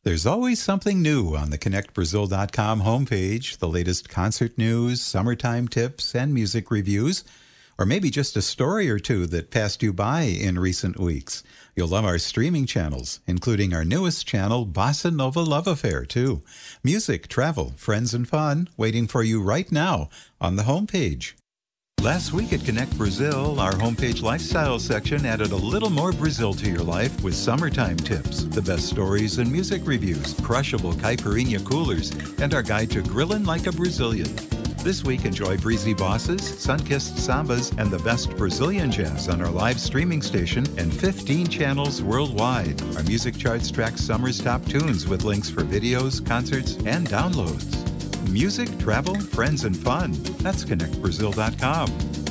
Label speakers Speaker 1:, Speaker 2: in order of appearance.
Speaker 1: There's always something new on the ConnectBrazil.com homepage, the latest concert news, summertime tips, and music reviews, or maybe just a story or two that passed you by in recent weeks. You'll love our streaming channels, including our newest channel, Bossa Nova Love Affair, too. Music, travel, friends, and fun waiting for you right now on the homepage. Last week at Connect Brazil, our homepage lifestyle section added a little more Brazil to your life with summertime tips, the best stories and music reviews, crushable caipirinha coolers, and our guide to grilling like a Brazilian. This week, enjoy breezy bosses, sun-kissed sambas, and the best Brazilian jazz on our live streaming station and 15 channels worldwide. Our music charts track summer's top tunes with links for videos, concerts, and downloads. Music, travel, friends, and fun. That's ConnectBrazil.com.